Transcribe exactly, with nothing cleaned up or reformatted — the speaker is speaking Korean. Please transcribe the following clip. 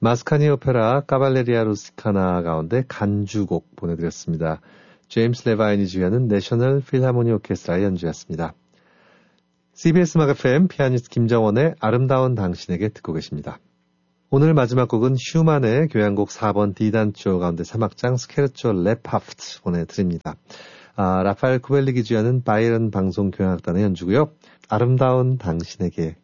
마스카니 오페라 카발레리아 루스티카나 가운데 간주곡 보내드렸습니다. 제임스 레바인이 지휘하는 내셔널 필하모니 오케스트라의 연주였습니다. 씨비에스 음악 에프엠 피아니스트 김정원의 아름다운 당신에게 듣고 계십니다. 오늘 마지막 곡은 슈만의 교향곡 사 번 D단조 가운데 삼 악장 스케르초 랩하프트 보내드립니다. 아, 라파엘 쿠벨릭이 지휘하는 바이런 방송 교향악단의 연주고요. 아름다운 당신에게